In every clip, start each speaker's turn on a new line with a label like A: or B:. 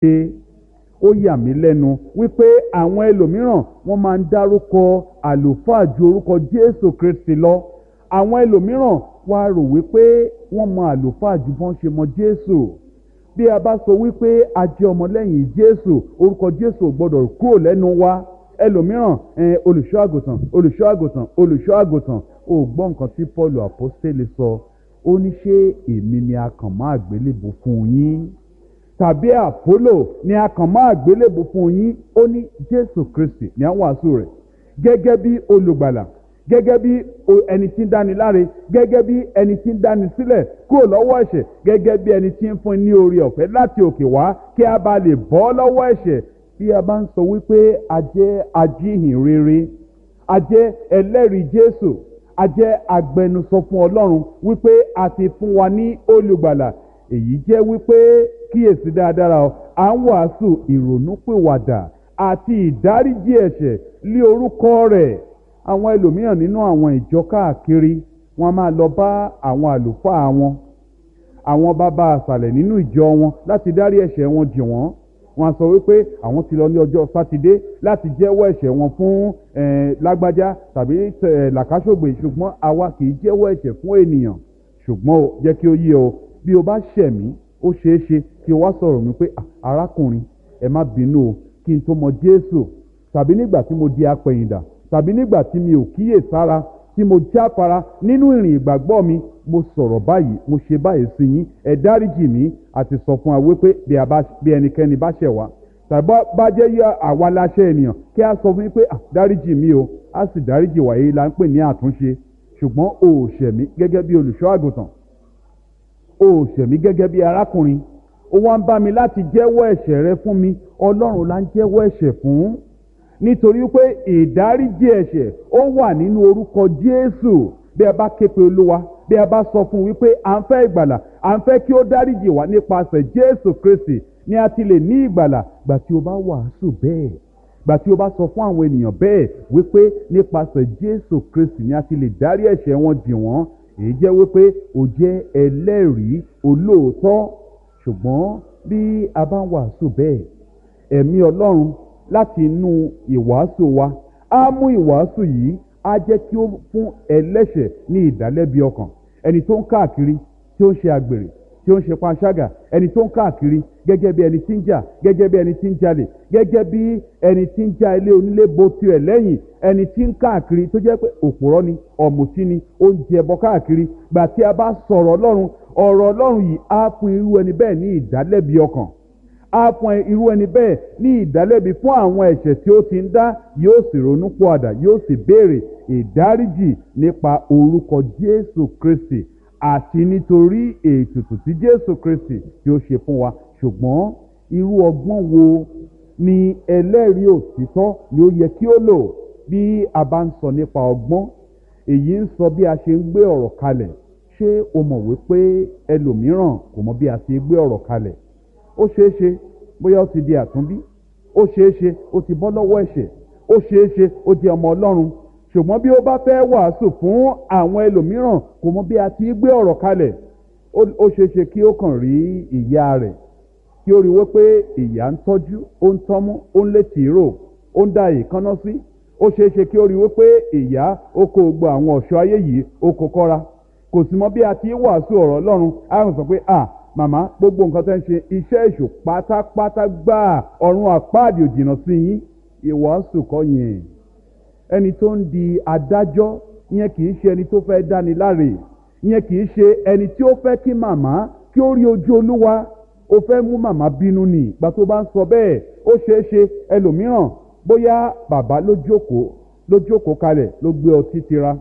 A: ó yà mí lẹ́nu wípé àwọn ẹlòmíràn wọ́n máa ń dárúkọ àlùfáà ju orúkọ Jésù Kristi lọ. Àwọn ẹlòmíràn wá rò wípé wọ́n mọ àlùfáà ju bọ́n ṣe mọ Jésù. Bí a bá sọ wípé a jẹ́ ọmọlẹ́yìn Jésù, orúkọ Jésù ò gbọ́dọ̀ kúrò lẹ́nu wa. Ẹlòmíràn olùṣọ́ àgùntàn olùṣọ́ àgùntàn olùṣọ́ àgùntàn. Ó gbọ́ nǹkan tí Paul àpọ́stélì sọ. Ó ní ṣé èmi ni a kàn mọ́ àgbélébùú fún yín? Tàbí Àpólò ni a kàn mọ́ àgbélébùú fún yín? Ó ní Jésù Kristi ní àwọn wàásù rẹ̀ gẹ́gẹ́ bí olùgbàlà, gẹ́gẹ́ bí ẹni tí ń dáni láre, gẹ́gẹ́ bí ẹni tí ń dáni sílẹ̀ kúrò lọ́wọ́ ẹ̀ṣẹ̀, gẹ́gẹ́ bí ẹni tí ń fún ní oore ọ̀fẹ́ láti òkè wá kí a bá lè bọ́ lọ́wọ́ ẹ̀ṣẹ̀. Bí a bá ń sọ wípé a jẹ́ ajíhìn rere, a jẹ́ ẹlẹ́rìí Jésù, a jẹ́ agbẹnusọ fún Ọlọ́run wípé a ti fún wa ní olùgbàlà, èyí jẹ́ wípé kíyèsí dáadáa à ń wàásù ìrònúpìwàdà àti ìdáríjì ẹ̀ṣẹ̀ lé orúkọ rẹ̀. Àwọn ẹlòmíràn nínú àwọn ìjọ káàkiri wọ́n máa lọ bá àwọn àlùfáà wọn, àwọn bàbá àsàlẹ̀ nínú ìjọ wọn láti dárí ẹ̀ṣẹ̀ wọn jì wọ́n. Wọ́n sọ wípé àwọn ti lọ ní ọjọ́ sátidé láti jẹ́wọ́ ẹ̀ṣẹ̀ wọn fún lágbájá tàbí làkàṣògbè, ṣùgbọ́n àwa kì í jẹ́wọ́ ẹ̀ṣẹ̀ fún ènìyàn. Ṣùgbọ́n o jẹ́ kí ó yé o, bí o bá ṣẹ̀ mí ó ṣeé ṣe kí o wá sọ̀rọ̀ mi pé arákùnrin ẹ má bínú o, kí n tó mọ Jésù, tàbí nígbà tí mo di apẹ̀yìndà, tàbí nígbà tí mi ò kíyè sára, tí mo jáfara nínú ìrìn ìgbàgbọ́ mi, mo sọ̀rọ̀ báyìí, mo ṣe báyìí sí yín, ẹ dáríjì mí. Àti sọ fún wa wípé bí ẹnikẹ́ni bá ṣẹ̀ wá tàbí bá jẹ́ àwa la ṣẹ̀ ènìyàn, kí a sọ fún yín pé dáríjì mí o, a sì dáríjì wá. Èyí la ń pè ní àtúnṣe. Ṣùgbọ́n o ò ṣẹ̀ mí gẹ́gẹ́ bí olùṣọ́ àgùntàn, o ò ṣẹ̀ mí gẹ́gẹ́ bí arákùnrin, ó wá ń bá mi láti jẹ́wọ́ ẹ̀ṣẹ̀ rẹ fún mi. Ọlọ́run la ń jẹ́wọ́ ẹ̀ṣẹ̀ fún, nítorí pé ìdáríjì ẹ̀ṣẹ̀ ó wà nínú orúkọ Jésù. Bí a bá ké pe Olúwa, bí a bá sọ fún wípé à ń fẹ́ ìgbàlà, à ń fẹ́ kí ó dáríjì wá nípasẹ̀ Jésù Kristi, ni a ti lè ní ìgbàlà. Gbà tí o bá wàásù bẹ́ẹ̀, gbà tí o bá sọ fún àwọn ènìyàn bẹ́ẹ̀ wípé nípasẹ̀ Jésù Kristi ni a ti lè dárí ẹ̀ṣẹ̀ wọn jì wọ́n, èyí jẹ́ wípé o jẹ́ ẹlẹ́rìí olóòótọ́. Ṣùgbọ́n bí a bá ń wàásù bẹ́ẹ̀, ẹ̀mí Ọlọ́run láti inú ìwàásù wa á mú ìwàásù yìí, á jẹ́ kí ó fún ẹlẹ́ṣẹ̀ ní ìdálẹ́bi ọkàn. Ẹni tó ń káàkiri tí ó ń ṣe àgbèrè, tí ó ń ṣe panṣágà, ẹni tó ń káàkiri gẹ́gẹ́ bí ẹni tí ń jà, gẹ́gẹ́ bí ẹni tí ń jalè, gẹ́gẹ́ bí ẹni tí ń já ilé onílé bo tirẹ̀ lẹ́yìn, ẹni tí ń káàkiri tó jẹ́ pé òpùrọ́ ni, ọ̀mùtí ni, ó ń jẹ ẹbọ káàkiri. Gbà tí a bá sọ̀rọ̀ Ọlọ́run, ọ̀rọ̀ Ọlọ́run yìí á fún irú ẹni bẹ́ẹ̀ ní ìdálẹ́bi ọkàn, á fún irú ẹni bẹ́ẹ̀ ní ìdálẹ́bi fún àwọn ẹ̀ṣẹ̀ tí ó ti ń dá, yóò sì ronú pọ̀àdà, yóò sì béèrè ìdáríjì nípa orúkọ Jésù Kristi àti nítorí ètùtù tí Jésù Kristi tí ó ṣe fún wa. Ṣùgbọ́n irú ọgbọ́n wo ni ẹlẹ́rìí òtítọ́ ni ó yẹ kí ó lò? Bí a bá ń sọ nípa ọgbọ́n, èyí ń sọ bí a ṣe ń gbé ọ̀rọ̀ kalẹ̀. Ṣé o mọ̀ wípé ẹlòmíràn kò mọ bí a ṣe gbé ọ̀rọ̀ kalẹ̀? Ó ṣeé ṣe bóyá ó ti di àtúnbí, ó ṣeé ṣe ó ti bọ́ lọ́wọ́ ẹ̀ṣẹ̀, ó ṣeé ṣe ó jẹ́ ọmọ Ọlọ́run. Ṣùgbọ́n bí ó bá fẹ́ wàásù fún àwọn ẹlòmíràn, kò mọ bí a ti gbé ọ̀rọ̀ kalẹ̀. Ó ṣeé ṣe kí ó kàn rí ìyá rẹ̀, kí ó rí wípé ìyá ń tọ́jú, ó ń tọ́mú, ó ń létí rò, ó ń dá èékánná sí. Ó ṣeé ṣe kí ó rí wípé ìyá ó kó gbogbo àwọn ọ̀ṣọ́ ayé yìí ó kó kọ́ra. Kò sì mọ bí a ti wàásù ọ̀rọ̀ Ọlọ́run. A sọ pé màmá, gbogbo nǹkan tẹ́ ń ṣe iṣẹ́ èṣù pátápátá gbáà, ọ̀run àpáàdì ò jìnnà sí yín. Ìwàásù kọ́ yẹn. Ẹni tó ń di adájọ́ yẹn kì í ṣe ẹni tó fẹ́ dáni láre, yẹn kì í ṣe ẹni tí ó fẹ́ kí màmá kí ó rí ojú Olúwa. Ó fẹ́ mú màmá bínú ni. Ìgbà tó bá ń sọ bẹ́ẹ̀, ó ṣeé ṣe ẹlòmíràn bóyá bàbá ló jókòó kalẹ̀ ló gbé ọtí tira,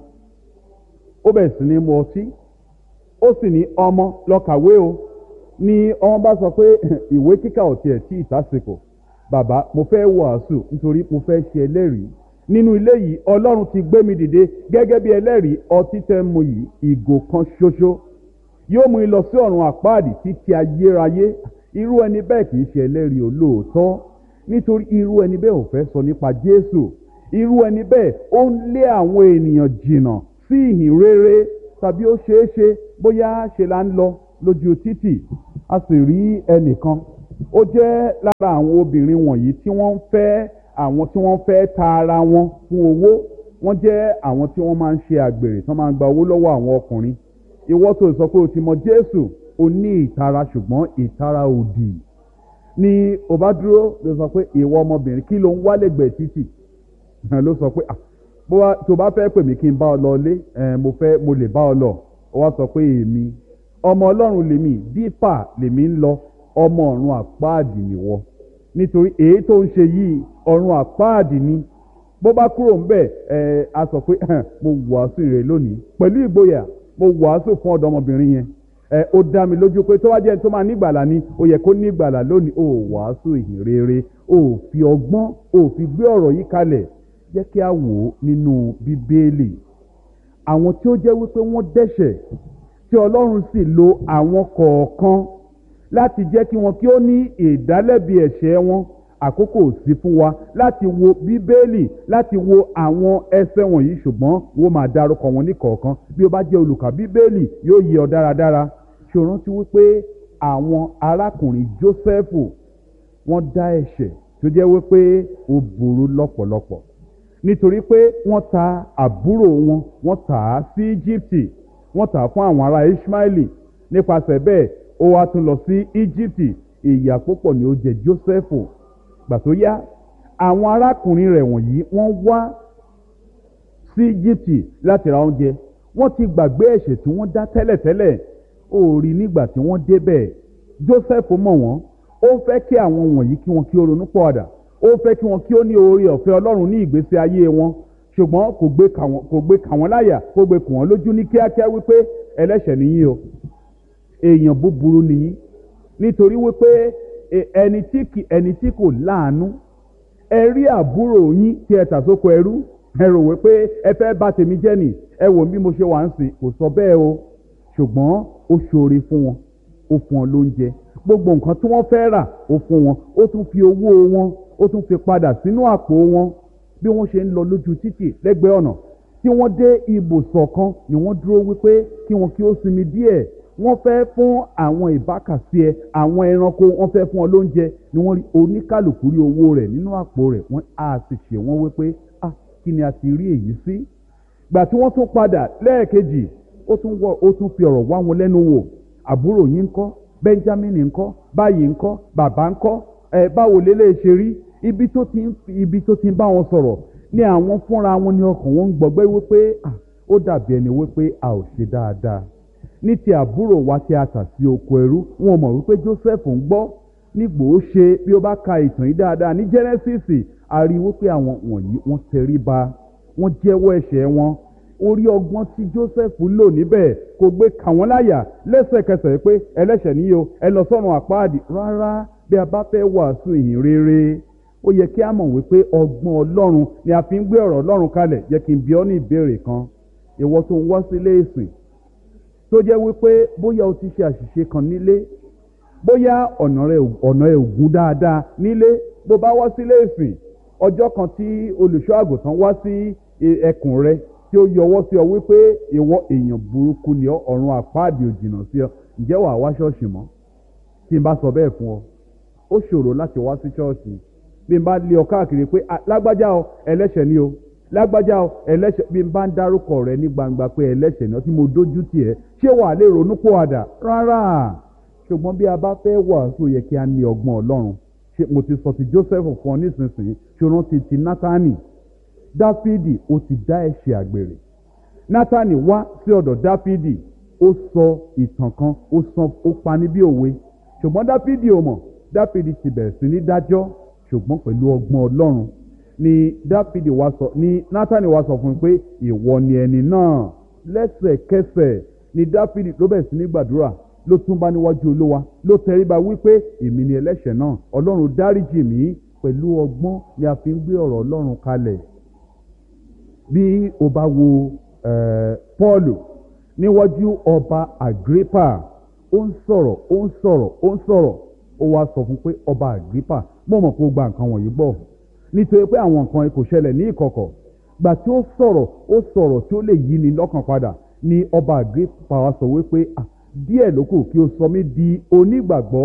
A: ó bẹ̀rẹ̀ sí ní mu ọtí, ó sì ní ọmọ lọ kàwé o. Ni ọmọ bá sọ pé ìwé kíkà ò tiẹ̀ tí ìtàsìkò, bàbá mo fẹ́ wàásù nítorí mo fẹ́ ṣe ẹlẹ́rìí nínú ilé yìí. Ọlọ́run ti gbé mi dìde gẹ́gẹ́ bí ẹlẹ́rìí. Ọtí tẹ́ mu yìí, ìgò kan ṣoṣo yóò mú lọ sí ọ̀run àpáàdì títí ayérayé. Irú ẹni bẹ́ẹ̀ kì í ṣe ẹlẹ́rìí olóòótọ́, nítorí irú ẹni bẹ́ẹ̀ ò fẹ́ sọ nípa Jésù. Irú ẹni bẹ́ẹ̀ ó ń lé àwọn ènìyàn jìnnà sí ìhìn rere. Tàbí ó ṣeé ṣe bóyá ṣe là ń lọ lójú títì, a sì rí ẹnìkan ó jẹ́ lára àwọn obìnrin wọ̀nyí tí wọ́n ń fẹ́ àwọn tí wọ́n fẹ́ ta ara wọn fún owó. Wọ́n jẹ́ àwọn tí wọ́n máa ń ṣe àgbèrè tí wọ́n máa ń gba owó lọ́wọ́ àwọn ọkùnrin. Ìwọ tó sọ pé o ti mọ Jésù, o ní ìtara, ṣùgbọ́n ìtara òdì ni o bá dúró ló sọ pé ìwọ ọmọbìnrin kí ló ń wá lẹ́gbẹ̀ẹ́ títì ló sọ pé tó bá fẹ́ pè mí kí n bá ọ lọ lé mo lè bá ọ lọ. Ó wá sọ pé èmi ọmọ Ọlọ́run lèmi, dípà lèmi ń lọ, ọmọ ọ̀run àpáàdì nìwọ, nítorí èyí tó ń ṣe yìí ọ̀run àpáàdì ni. Bó bá kúrò ńbẹ̀ a sọ pé mo wàásù ìrè lónìí pẹ̀lú ìgboyà, mo wàásù fún ọ̀dọ́mọbìnrin yẹn. Ó dá mi lójú pé tó wá jẹ́ tó máa nígbàlà ni ó yẹ kó nígbàlà lónìí. Ó wàásù ìhìn rere, ó fi ọgbọ́n, ó fi gbé ọ̀rọ̀ yìí kalẹ̀. Jẹ́ kí a wò ó nínú Bíbélì. Àwọn tí ó jẹ́ wípé wọ́n dẹ́ṣẹ̀ tí Ọlọ́run sì lo àwọn kọ̀ọ̀kan láti jẹ́ kí wọn kí ó ní ìdálẹ́bi ẹ̀ṣẹ̀ wọn. Àkókò sí fún wa láti wo Bíbélì, láti wo àwọn ẹsẹ̀ wọ̀nyí, ṣùgbọ́n wọ́n máa dárúkọ wọn ní kọ̀ọ̀kan. Bí o bá jẹ́ olùkà Bíbélì yóò yé ọ dáradára. Ṣé o rántí wípé àwọn arákùnrin Jósẹ́fù wọ́n dá ẹ̀ṣẹ̀ tó jẹ́ wípé ó burú lọ́pọ̀lọpọ̀, nítorí pé wọ́n ta àbúrò wọn, wọ́n tà á sí Íjíbítì, wọ́n tà á fún àwọn ará Íṣmáìlì. Nípasẹ̀ bẹ́ẹ̀ ó wá tún lọ sí Íjíbítì. Ìyà púpọ̀ ni ó jẹ Jósẹ́fù. Gbà tó yá, àwọn arákùnrin rẹ̀ wọ̀nyí wọ́n wá sí Íjíbítì láti ra oúnjẹ. Wọ́n ti gbàgbé ẹ̀ṣẹ̀ tí wọ́n dá tẹ́lẹ̀tẹ́lẹ̀. Ó rí nígbà tí wọ́n débẹ̀, Jósẹ́fù mọ̀ wọ́n. Ó fẹ́ kí àwọn wọ̀nyí kí wọn kí ó ronú pọ̀àdà. Ó fẹ́ kí wọn kí ó ní oore ọ̀fẹ́ Ọlọ́run ní ìgbésí ayé wọn. Ṣùgbọ́n kò gbé kà wọ́n láyà, kò gbé kù wọ́n lójú ní kíákíá wípé ẹlẹ́ṣẹ̀ nìyí o, èèyàn búburú nìyí, nítorí wípé ẹni tí kò láàánú. Ẹ rí àbúrò yín tí ẹ tà sóko ẹrú, ẹ rò wípé ẹ fẹ́ bà tèmi jẹ́ nì, ẹ wò bí mo ṣe wà ń sìn. Kò sọ bẹ́ẹ̀ o, ṣùgbọ́n ó ṣoore fún wọn, ó fún wọn lóúnjẹ, gbogbo nǹkan tí wọ́n fẹ́ rà ó fún wọn, ó tún fi owó wọn ó tún fi padà sínú àpò wọn. Bí wọ́n ṣe ń lọ lójú títì lẹ́gbẹ̀ẹ́ ọ̀nà, tí wọ́n dé ibùsọ̀ kan ni wọ́n dúró wípé kí wọn kí ó sinmi díẹ̀. Wọ́n fẹ́ fún àwọn ìbákasíẹ, àwọn ẹranko, wọ́n fẹ́ fún wọn lóúnjẹ, ni wọ́n rí oníkálùkù rí owó rẹ̀ nínú àpò rẹ̀. Wọ́n á sì ṣe wọ́n wípé kí ni a ti rí èyí sí. Gbà tí wọ́n tún padà lẹ́ẹ̀kejì, ó tún fi ọ̀rọ̀ wá wọn lẹ́nu wò. Àbúrò yín ńkọ́? Bẹ́ńjámínì ńkọ́? Báyìí ńkọ́? Bàbá ńkọ́? Báwo lélẹ̀ ṣe rí? Ibi tó ti ń bá wọn sọ̀rọ̀ ni àwọn fúnra wọn ní ọkàn wọn ń gbọgbẹ́ wípé ó dàbí ẹni wípé a ò ṣe dáadáa. Ní ti àbúrò wa tí a tà sí oko ẹrú, wọn mọ̀ wípé Jósẹ́fù ń gbọ́. Nígbò ó ṣe, bí ó bá ka ìtàn yìí dáadáa ní Jẹ́nẹ́sísì, a rí wípé àwọn wọ̀nyí wọ́n tẹríba, wọ́n jẹ́wọ́ ẹ̀ṣẹ̀ wọn. Orí ọgbọ́n tí Jósẹ́fù lò níbẹ̀ kò gbé kà wọ́n láyà lẹ́sẹ̀kẹsẹ̀ pé ẹlẹ́ṣẹ̀ níyì o, ẹ lọ sọ́run àpáàdì. Rárá, bí a bá fẹ́ wàásù ìhìn rere, ó yẹ kí a mọ̀ wípé ọgbọ́n Ọlọ́run ni a fi ń gbé ọ̀rọ̀ Ọlọ́run kalẹ̀. Jẹ́ kí n bi ọ́ ní ìbéèrè kan. Ìwọ tó ń wá sílé ìsìn, tó jẹ́ wípé bóyá o ti ṣe àṣìṣe kan nílé, bóyá ọ̀nà ẹ̀ ògún dáadáa nílé, bó bá wá sílé ìsìn, ọjọ́ kan tí olùṣọ́ àgùntàn wá sí ẹkùn rẹ tí ó yọwọ́ sí ọ wípé ìwọ èèyàn burúkú ni ọ, ọ̀run àpáàdì ò jìnnà sí ọ, ǹjẹ́ wàá wá ṣọ́ọ̀ṣì mọ́? Tí n bá sọ bẹ́ẹ̀ fún ọ, ó ṣòro láti wá sí ṣọ́ọ̀ṣì. Bí n bá lé ọ káàkiri pé lágbájá o ẹlẹ́ṣẹ̀ ni o, lágbájá o ẹlẹ́ṣẹ̀, bí n bá ń dárúkọ rẹ ní gbangba pé ẹlẹ́ṣẹ̀ ni ọ, tí mo dójú tì ẹ́, ṣé wàá lè ronú pòwàdà? Rárá. Ṣùgbọ́n bí a bá fẹ́ wàásù, yẹ kí a ní ọgbọ́n Ọlọ́run. Ṣé mo ti sọ ti Jósẹ́fù fún ọ nísinsìnyí? Ṣé o rántí ti Nátánì? Dáfídì ó ti dá ẹ̀ṣẹ̀ àgbèrè. Nátánì wá sí ọ̀dọ̀ Dáfídì, ó sọ ìtàn kan, ó pa ní bí òwe. Ṣùgbọ́n Dáfídì ò mọ̀. Dáfídì ti bẹ̀rẹ̀ sí ní dájọ́, ṣùgbọ́n pẹ̀lú ọgbọ́n Ọlọ́run ni Nátánì wá sọ fún un pé ìwọ ni ẹni náà. Lẹ́sẹ̀kẹsẹ̀ ni Dáfídì ló bẹ̀rẹ̀ sí ní gbàdúrà, ló tún bá níwájú Olúwa, ló tẹríba wípé èmi ni ẹlẹ́ṣẹ̀ náà, Ọlọ́run dáríjì mí. Pẹ̀lú ọgbọ́n ni a fi ń gbé ọ̀rọ̀ Ọlọ́run kalẹ̀. Bí o bá wo Pọ́ọ̀lù níwájú ọba Àgrípà, ó ń sọ̀rọ̀, ó wá sọ fún pé ọba Àgrípà, mo mọ̀ pé ó gba nǹkan wọ̀nyí gbọ́, nítorí pé àwọn nǹkan kò ṣẹlẹ̀ ní ìkọ̀kọ̀. Gbà tí ó sọ̀rọ̀ tí ó lè yí ni lọ́kàn padà, ni ọba Àgrípà wá sọ wípé díẹ̀ ló kù kí o sọ mí di onígbàgbọ́.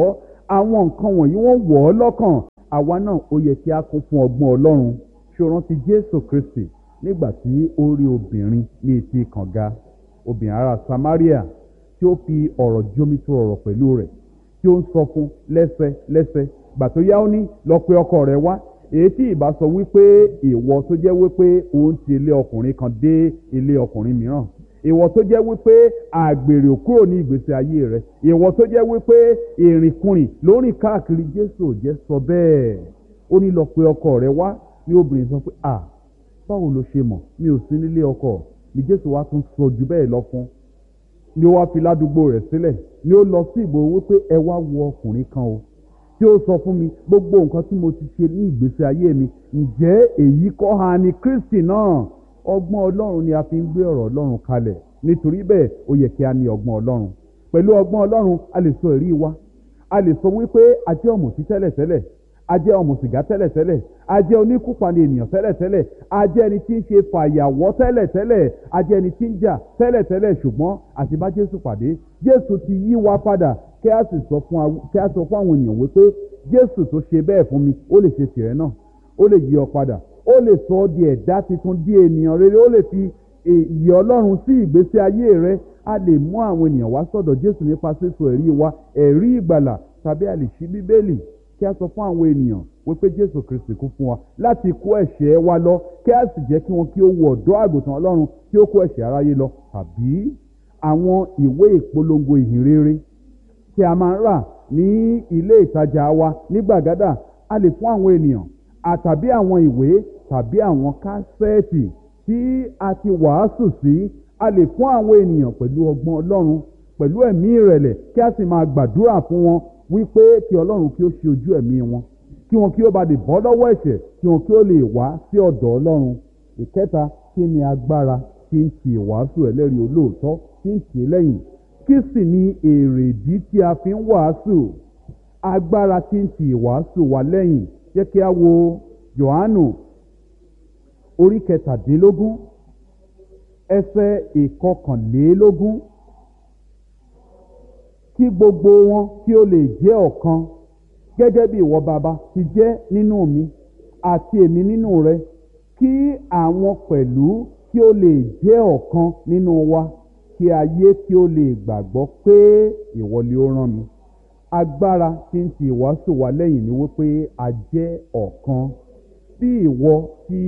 A: àwọn nǹkan wọ̀nyí wọ́n wọ̀ ọ́ lọ́kàn. Àwa náà ó yẹ kí a kún fún ọgbọ́n Ọlọ́run. Ṣé o rántí Jésù Kristi nígbà tí ó rí obìnrin ní etí kànga, obìnrin ará Samaria, tí ó fi ọ̀rọ̀ jómitó ọ̀rọ̀ pẹ̀lú rẹ̀, tí ó ń sọ fún lẹ́sẹlẹ́sẹ. Gbà tó yá ó ní, lọ pe ọkọ rẹ wá. Èyí tí ìbá sọ wípé ìwọ tó jẹ́ wípé òun ti ilé ọkùnrin kan dé ilé ọkùnrin mìíràn, ìwọ tó jẹ́ wípé àgbèrè ò kúrò ní ìgbésí ayé rẹ, ìwọ tó jẹ́ wípé ìrìnkúrìn ló rìn káàkiri, Jésù ò jẹ́ sọ bẹ́ẹ̀. Ó ní lọ pe ọkọ rẹ wá. Ní obìnrin sọ pé, báwo lo ṣe mọ̀? Mi ò sí nílé ọkọ. Ní Jésù wá tún sọ jù bẹ́ẹ̀ lọ fún. Ni ó wá fi ládùúgbò rẹ̀ sílẹ̀, ni ó lọ sí ìgboro wípé ẹ wá wo ọkùnrin kan o, tí ó sọ fún mi gbogbo nǹkan tí mo ti ṣe ní ìgbésí ayé mi. Ǹjẹ́ èyí kọ́ ha ni Kristi náà? Ọgbọ́n Ọlọ́run ni a fi ń gbé ọ̀rọ̀ Ọlọ́run kalẹ̀. Nítorí bẹ́ẹ̀ ó yẹ kí a ní ọgbọ́n Ọlọ́run. Pẹ̀lú ọgbọ́n Ọlọ́run a lè sọ ẹ̀rí wa. A lè sọ wípé a jẹ́ ọ̀mùtí tẹ́lẹ̀tẹ́lẹ̀, a jẹ́ ọ̀mùsìgá tẹ́lẹ̀tẹ́lẹ̀, a jẹ́ oníkúpani ènìyàn tẹ́lẹ̀tẹ́lẹ̀, a jẹ́ ẹni tí ń ṣe fàyàwọ́ tẹ́lẹ̀tẹ́lẹ̀, a jẹ́ ẹni tí ń jà tẹ́lẹ̀tẹ́lẹ̀, ṣùgbọ́n àti bá Jésù pàdé, Jésù ti yí wa padà. Kí a sì sọ fún àwọn ènìyàn wípé Jésù tó ṣe bẹ́ẹ̀ fún mi, ó lè ṣe tìrẹ náà, ó lè yí ọ padà, ó lè sọ ọ́ di ẹ̀dá tuntun, di ènìyàn rere, ó lè fi ìyè Ọlọ́run sí ìgbésí ayé rẹ. A lè mú àwọn ènìyàn wá sọ́dọ̀ Jésù nípa sísọ ẹ̀rí wa, ẹ̀rí ìgbàlà, tàbí a lè ṣí Bíbélì kí a sọ fún àwọn ènìyàn wípé Jésù Kristi kú fún wa láti kó ẹ̀ṣẹ̀ wa lọ, kí a sì jẹ́ kí wọn kí ó wo ọ̀dọ́ àgùntàn Ọlọ́run tí ó kó ẹ̀ṣẹ̀ aráyé lọ. Tàbí àwọn ìwé ìpolongo ìhìnrere tí a máa ń rà ní ilé ìtajà wa ní gbàgádà, a lè fún àwọn ènìyàn, àtàbí àwọn ìwé tàbí àwọn kásẹ́ẹ̀tì tí a ti wàásù sí, a lè fún àwọn ènìyàn pẹ̀lú ọgbọ́n Ọlọ́run, pẹ̀lú ẹ̀mí ìrẹ̀lẹ̀, kí a sì máa gbàdúrà fún wọn wípé kí Ọlọ́run kí ó ṣe ojú ẹ̀mí wọn, kí wọn kí ó bá lè bọ́ lọ́wọ́ ẹ̀ṣẹ̀, kí wọn kí ó lè wá sí ọ̀dọ̀ Ọlọ́run. Ìkẹta, kí ni agbára tí ń ti ìwàásù ẹlẹ́rìí olóòótọ́ tí ń tì í lẹ́yìn? Kí sì ni èrèdí tí a fi ń wàásù? Agbára tí ń ti ìwàásù wa lẹ́yìn. Jẹ́ kí a wo Jòhánù orí 17 ẹsẹ̀ 21. Kí gbogbo wọn kí ó lè jẹ́ ọ̀kan, gẹ́gẹ́ bí ìwọ Baba ti jẹ́ nínú mi àti èmi nínú rẹ, kí àwọn pẹ̀lú kí ó lè jẹ́ ọ̀kan nínú wa, kí ayé kí ó lè gbàgbọ́ pé ìwọ ni ó rán mi. Agbára tí ń ti ìwàásù wa lẹ́yìn ni wípé a jẹ́ ọ̀kan. Bí ìwọ tí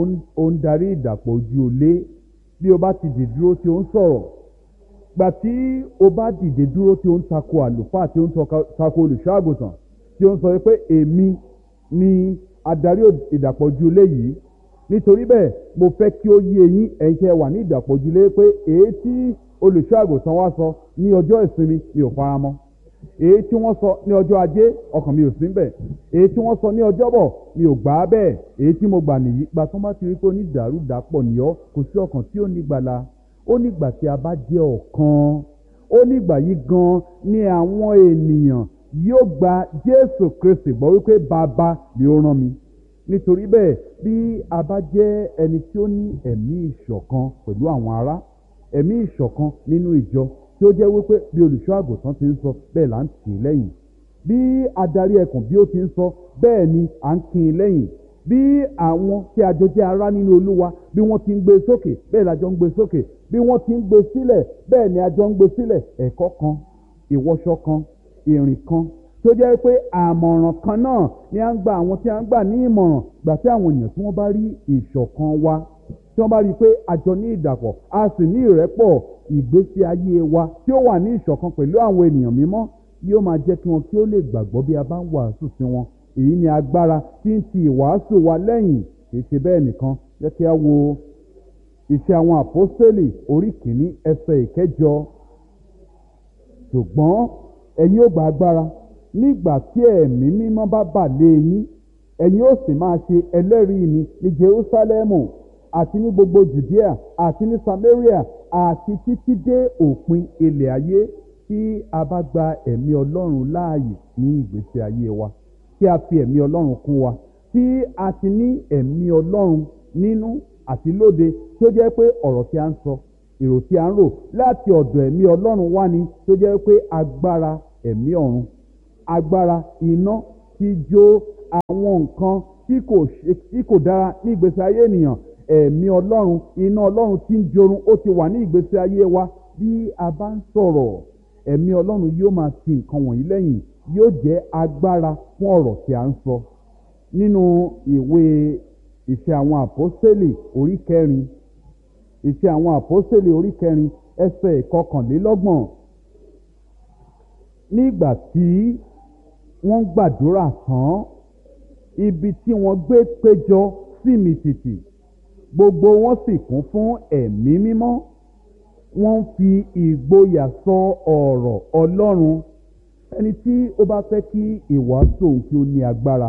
A: ó ń darí ìdàpọ̀ ojú ilé, bí o bá ti dìde dúró tí ó ń sọ̀rọ̀, gbà tí o bá dìde dúró tí ó ń tako àlùfáà, tí ó ń tako olùṣọ́ àgùntàn, tí ó ń sọ pé èmi ni adarí ìdàpọ̀ ojú ilé yìí, nítorí bẹ́ẹ̀ mo fẹ́ kí ó yé yín ẹ̀yin tí ẹ wà ní ìdàpọ̀ ojú ilé pé èyí tí olùṣọ́ àgùntàn wa sọ ní ọjọ́ ìsinmi mi ò fara mọ́, èyí tí wọ́n sọ ní ọjọ́ ajé ọkàn mi ò sí bẹ̀, èyí tí wọ́n sọ ní ọjọ́bọ̀ mi ò gbà á bẹ́ẹ̀, èyí tí mo gbà nìyí. Gbà tó bá ti rí pé onídàrúdàpọ̀ ni ọ́, kò sí ọkàn tí ó nígbàlà. Ó nígbà tí a bá jẹ́ ọ̀kan, ó nígbà yìí gan ni àwọn ènìyàn yóò gba Jésù Kristi gbọ́ wípé Baba ni ó rán mi. Nítorí bẹ́ẹ̀, bí a bá jẹ́ ẹni tí ó ní ẹ̀mí ìṣọ̀kan pẹ̀lú àwọn ará, ẹ̀mí ìṣọ̀kan nínú ìjọ, tí ó jẹ́ wípé bí olùṣọ́ àgùntàn ti ń sọ bẹ́ẹ̀ là ń tì í lẹ́yìn, bí adarí ẹkùn bí ó ti ń sọ bẹ́ẹ̀ ni à ń kin in lẹ́yìn, bí àwọn tí a jọ jẹ́ ará nínú Olúwa bí wọ́n ti ń gbé sókè bẹ́ẹ̀ la jọ ń gbé sókè, bí wọ́n ti ń gbé sílẹ̀ bẹ́ẹ̀ ni a jọ ń gbé sílẹ̀. Ẹ̀kọ́ kan, ìwọṣọ kan, ìrìn kan, tí ó jẹ́ pé àmọ̀ràn kan náà ni à ń gba àwọn tí a ń gbà ní ìmọ̀ràn. Gbà tí àwọn èèyàn tí wọ́n bá rí ìṣọ̀kan wa, tí wọ́n bá rí i pé a jọ ní ìdàpọ̀, a sì ní ìrẹ́pọ̀, ìgbésí ayé wa tí ó wà ní ìṣọ̀kan pẹ̀lú àwọn ènìyàn mímọ́ yóò máa jẹ́ kí wọn kí ó lè gbàgbọ́ bí a bá ń wàásù sí wọn. Èyí ni agbára tí ń ti ìwàásù wa lẹ́yìn. Kì í ṣe bẹ́ẹ̀ nìkan. Jẹ́ kí a wo Iṣẹ́ àwọn Àpọ́stélì orí 1 ẹsẹ̀ 8. Ṣùgbọ́n ẹ̀yin ó gba agbára nígbà tí ẹ̀mí mímọ́ bá bà lé yín, ẹ̀yin ó sì máa ṣe ẹlẹ́rìí mi ní Jerúsálẹ́mù àti ní gbogbo Jùdíà àti ní Samaria àti títí dé òpin ilẹ̀ ayé. Tí a bá gba ẹ̀mí Ọlọ́run láàyè ní ìgbésí ayé wa, tí a fi ẹ̀mí Ọlọ́run kún wa, tí a ti ní ẹ̀mí Ọlọ́run nínú àti lóde, tí ó jẹ́ pé ọ̀rọ̀ tí a ń sọ, èrò tí a ń rò láti ọ̀dọ̀ ẹ̀mí Ọlọ́run wá ni, tí ó jẹ́ pé agbára ẹ̀mí ọ̀run agbára iná tí jó àwọn nǹkan tí kò dára ní ìgbésí ayé ènìyàn. Ẹ̀mí ọlọ́run, iná ọlọ́run tí ń jorun ó ti wà ní ìgbésí ayé wa. Bí a bá ń sọ̀rọ̀, ẹ̀mí ọlọ́run yóò máa ti nǹkan wọ̀nyí lẹ́yìn, yóò jẹ́ agbára fún ọ̀rọ̀ tí a ń sọ. Nínú ìwé Ìṣe àwọn Àpọ́stélì orí kẹrin, Ìṣe àwọn Àpọ́stélì orí kẹrin ẹsẹ̀ ìkọkànlélọ́gbọ̀n. Nígbà tí wọ́n gbàdúrà tán, ibi tí wọ́n gbé péjọ sì mì tìtì, gbogbo wọn sì kún fún ẹ̀mí mímọ́. Wọ́n ń fi ìgboyà sọ ọ̀rọ̀ Ọlọ́run. Ẹni tí ó bá fẹ́ kí ìwàásù òun kí ó ní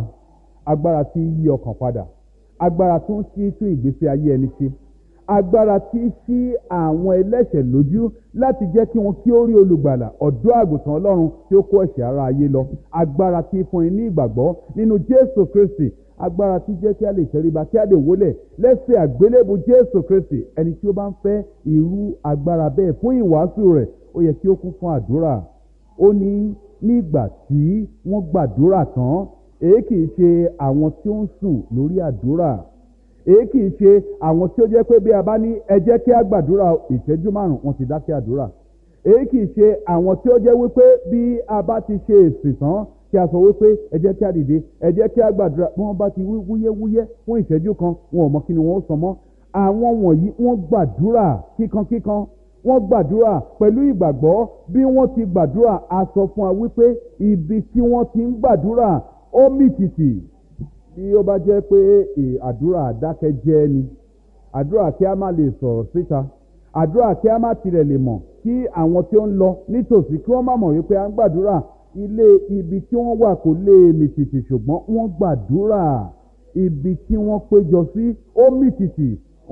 A: agbára tí yí ọkàn padà, agbára tó ń ṣí tún ìgbésí ayé ẹni ṣe, agbára tí ṣí àwọn ẹlẹ́ṣẹ̀ lójú láti jẹ́ kí wọn kí ó rí olùgbàlà, ọ̀dọ́ àgùntàn Ọlọ́run tí ó kó ẹ̀ṣẹ̀ ara ayé lọ, agbára tí fúnni ní ìgbàgbọ́ nínú Jésù Kristi, agbára tí jẹ́ kí a lè tẹríba, kí a lè wólẹ̀ lẹ́sẹ̀ àgbélébù Jésù Kristi. Ẹni tí ó bá ń fẹ́ irú agbára bẹ́ẹ̀ fún ìwàásù rẹ̀, ó yẹ kí ó kún fún àdúrà. Ó ní nígbà tí wọ́n gbàdúrà tán, èyí kì í ṣe àwọn tí ó ń sùn lórí àdúrà, èyí kì í ṣe àwọn tí ó jẹ́ pé bí a bá ní ẹ jẹ́ kí a gbàdúrà ìṣẹ́jú márùn-ún wọ́n ti dákẹ́ àdúrà, èyí kì í ṣe àwọn tí ó jẹ́ wípé bí a bá ti ṣe èsì tán kí a sọ wípé ẹ jẹ́ kí a dìde, ẹ jẹ́ kí a gbàdúrà, bí wọ́n bá ti wí wúyẹ́wúyẹ́ fún ìṣẹ́jú kan wọn ò mọ kí ni wọ́n ó sọ mọ́. Àwọn wọ̀nyí wọ́n gbàdúrà kíkankíkan, wọ́n gbàdúrà pẹ̀lú ìgbàgbọ́. Bí wọ́n ti gbàdúrà, a sọ fún wa wípé ibi tí wọ́n ti ń gbàdúrà ó mì tìtì. Bí ó bá jẹ́ pé àdúrà àdákẹ́jẹ́ ni, àdúrà kí a má lè sọ̀rọ̀ síta, àdúrà kí a má tilẹ̀ lè mọ̀ kí àwọn tí ó ń lọ nítòsí kí wọ́n má mọ̀ wípé a ń gbàdúrà, ilé ibi tí wọ́n wà kò lè mì tìtì, ṣùgbọ́n wọ́n gbàdúrà ibi tí wọ́n péjọ sí ó mì tìtì.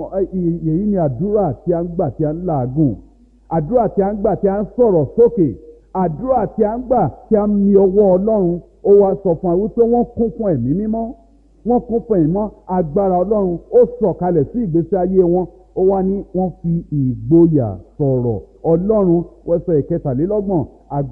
A: Èyí ni àdúrà tí a ń gbà tí a ń làágùn, àdúrà tí a ń gbà tí a ń sọ̀rọ̀ sókè, àdúrà tí a ń gbà tí a ń mi ọwọ́ Ọlọ́run. Ó wá sọ fún wa wípé wọ́n kún fún ẹ̀mí mímọ́, wọ́n kún fún ìmọ̀ agbára Ọlọ́run ó sọ̀kalẹ̀ sí ìgbésí ayé wọn. Ó wá ní wọ́n fi ìgboyà sọ̀rọ̀ Ọlọ́run. Wẹ́sẹ̀ ìkẹtàlélọ́gbọ̀n.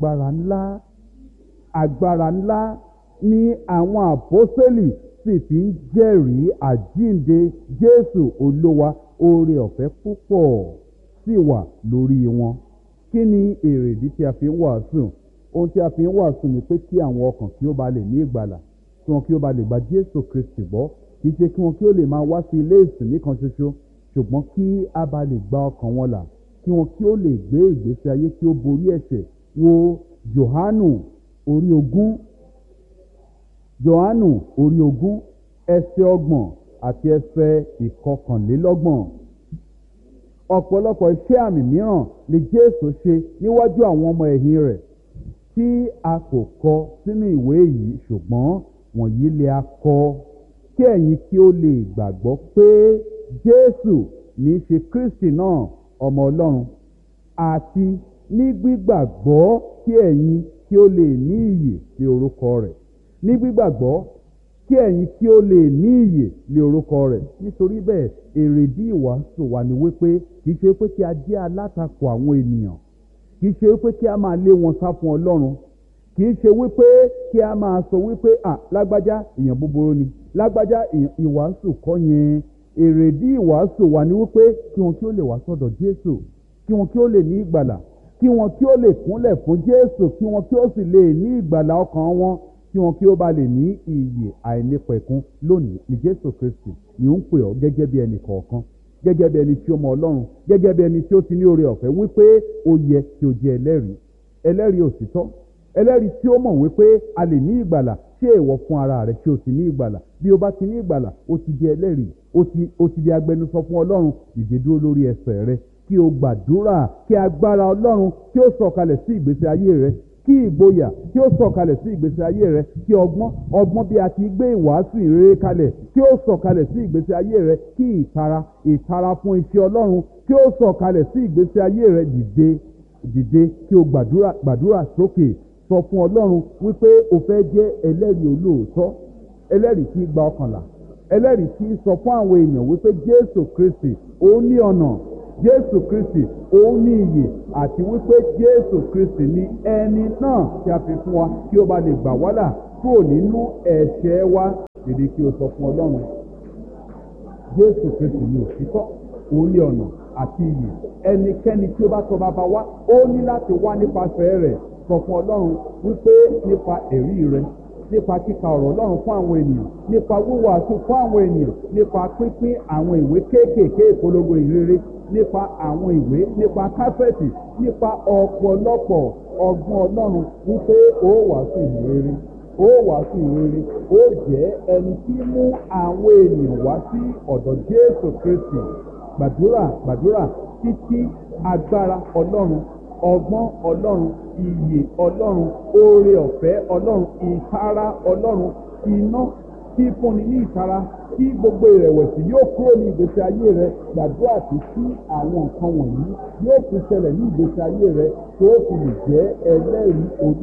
A: Agbára ńlá ní àwọn àpọ́sítélì sì fi ń jẹ́rìí àjíǹde Jésù Olúwa, oore ọ̀fẹ́ púpọ̀ sì wà lórí wọn. Kí ni èrèdí tí a fi ń wàásù? Ohun tí a fi ń wàásù ni pé kí àwọn ọkàn kí ó ba lè ní ìgbàlà, kí wọn kí ó ba lè gba Jésù Kristi gbọ́. Kì í ṣe kí wọn kí ó lè máa wá sí ilé ìsìn nìkan ṣoṣo, ṣùgbọ́n kí a ba lè gba ọkàn wọn là, kí wọn kí ó lè gbé ìgbésí ayé tí ó borí ẹ̀ṣẹ̀. Wo Jòhánù orí ogún ẹsẹ̀ 30 àti ẹsẹ̀ 31. Ọ̀pọ̀lọpọ̀ iṣẹ́ àmì mìíràn ni Jésù ṣe níwájú àwọn ọmọ ẹ̀yìn rẹ̀ tí a kò kọ sínú ìwé yìí, ṣùgbọ́n wọ̀nyí lè a kọ kí ẹ̀yin kí ó lè gbàgbọ́ pé Jésù ní í ṣe Kristi náà, ọmọ Ọlọ́run, àti ní gbígbàgbọ́ kí ẹ̀yin kí ó lè ní ìyè ní orúkọ rẹ̀. Ní gbígbàgbọ́ kí ẹ̀yin kí ó lè ní ìyè ní orúkọ rẹ̀. Nítorí bẹ́ẹ̀, èrèdí ìwàásù wa ni wípé kì í ṣe pé kí a jẹ́ alátakò àwọn ènìyàn, kì í ṣe wípé kí a máa lé wọn sá fún Ọlọ́run, kì í ṣe wípé kí a máa sọ wípé lágbájá èèyàn búburú ni, lágbájá ìwàásù kọ́ yẹn. Èrèdí ìwàásù wa ni wípé kí wọn kí ó lè wá sọ́dọ̀ Jésù, kí wọn kí ó lè ní ìgbàlà, kí wọn kí ó lè kúnlẹ̀ fún Jésù, kí wọn kí ó sì lè ní ìgbàlà ọkàn wọn, kí wọn kí ó bá lè ní ìyè àìnípẹ̀kun. Lónìí ni Jésù Kristi ni ó ń pè ọ́ gẹ́gẹ́ bí ẹnì kọ̀ọ̀kan, gẹ́gẹ́ bí ẹni tí ó mọ Ọlọ́run, gẹ́gẹ́ bí ẹni tí ó ti ní oore ọ̀fẹ́ wípé ó yẹ kí ó jẹ́ ẹlẹ́rìí òtítọ́, ẹlẹ́rìí tí ó mọ̀ wípé a lè ní ìgbàlà. Ṣé ìwọ fún ara rẹ tí ó ti ní ìgbàlà? Bí o bá ti ní ìgbàlà, ó ti di ẹlẹ́rìí, ó ti di agbẹnusọ fún Ọlọ́run. Dìde dúró lórí ẹsẹ̀ rẹ kí o gbàdúrà kí agbára Ọlọ́run kí ó sọ̀kalẹ̀ sí ìgbésí ayé rẹ, kí ìgboyà kí ó sọ̀kalẹ̀ sí ìgbésí ayé rẹ, kí ọgbọ́n bí a ti gbé ìwàásù ìrere kalẹ̀ kí ó sọ̀kalẹ̀ sí ìgbésí ayé rẹ, kí ìtara fún iṣẹ́ Ọlọ́run kí ó sọ̀kalẹ̀ sí ìgbésí ayé rẹ. Dìde kí o gbàdúrà sókè, sọ fún Ọlọ́run wípé o fẹ́ jẹ́ ẹlẹ́rìí olóòótọ́, ẹlẹ́rìí tí gba ọkàn là, ẹlẹ́rìí tí sọ fún àwọn èèyàn wípé Jésù Kristi ó ní ọ̀nà, Jésù Kristi òun ní ìyè àti wípé Jésù Kristi ní ẹni náà tí a fi fún wa kí ó bá lè gbà wá là kúrò nínú ẹ̀ṣẹ̀ wa. Dìde kí o sọ fún Ọlọ́run, Jésù Kristi ní òtítọ́, òun ní ọ̀nà àti ìyè. Ẹnikẹ́ni tí ó bá tọ̀ bàbá wá, ó ní láti wá nípasẹ̀ rẹ̀. Sọ fún Ọlọ́run wípé nípa ẹ̀rí rẹ̀, nípa kíka ọ̀rọ̀ Ọlọ́run fún àwọn ènìyàn, nípa wíwàásù fún àwọn ènìyàn, nípa pínpín àwọn ìwé kéékèèké ìpolongo ìrere, nípa àwọn ìwé, nípa káfẹ́ẹ̀tì, nípa ọ̀pọ̀lọpọ̀ ọgbọ́n Ọlọ́run wípé ó wàásù ìrere, ó wàásù ìrere, ó jẹ́ ẹni tí mú àwọn ènìyàn wá sí ọ̀dọ̀ Jésù Kristi. Gbàdúrà títí agbára Ọlọ́run, ọgbọ́n Ọlọ́run, ìyè Ọlọ́run, oore ọ̀fẹ́ Ọlọ́run, ìtara Ọlọ́run, iná tí fúnni ní ìtara, tí gbogbo ìrẹ̀wẹ̀sì yóò kúrò ní ìgbésí ayé rẹ. Gbàdúrà tí àwọn nǹkan wọ̀nyí yóò fi ṣẹlẹ̀ ní ìgbésí ayé rẹ tó fi lè jẹ́ ẹlẹ́rìí